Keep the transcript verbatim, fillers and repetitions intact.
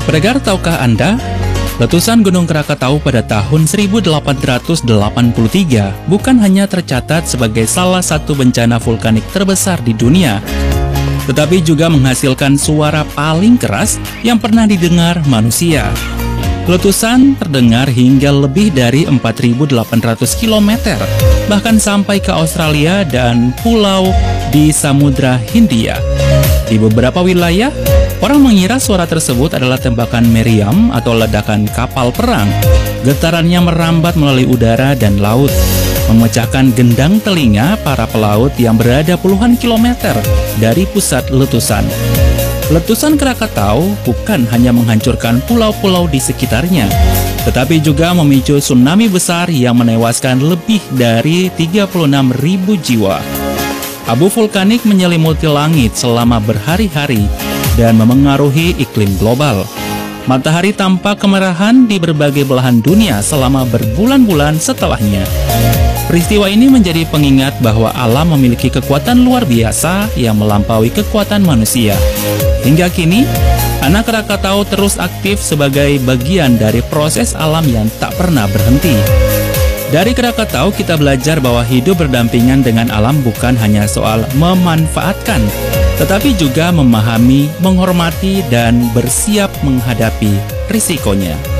Pendengar, tahukah Anda, letusan Gunung Krakatau pada tahun seribu delapan ratus delapan puluh tiga bukan hanya tercatat sebagai salah satu bencana vulkanik terbesar di dunia, tetapi juga menghasilkan suara paling keras yang pernah didengar manusia. Letusan terdengar hingga lebih dari empat ribu delapan ratus kilometer, bahkan sampai ke Australia dan pulau di Samudra Hindia. Di beberapa wilayah, orang mengira suara tersebut adalah tembakan meriam atau ledakan kapal perang. Getarannya merambat melalui udara dan laut, memecahkan gendang telinga para pelaut yang berada puluhan kilometer dari pusat letusan. Letusan Krakatau bukan hanya menghancurkan pulau-pulau di sekitarnya, tetapi juga memicu tsunami besar yang menewaskan lebih dari tiga puluh enam ribu jiwa. Abu vulkanik menyelimuti langit selama berhari-hari dan memengaruhi iklim global. Matahari tampak kemerahan di berbagai belahan dunia selama berbulan-bulan setelahnya. Peristiwa ini menjadi pengingat bahwa alam memiliki kekuatan luar biasa yang melampaui kekuatan manusia. Hingga kini, anak Krakatau terus aktif sebagai bagian dari proses alam yang tak pernah berhenti. Dari Krakatau kita belajar bahwa hidup berdampingan dengan alam bukan hanya soal memanfaatkan, tetapi juga memahami, menghormati, dan bersiap menghadapi risikonya.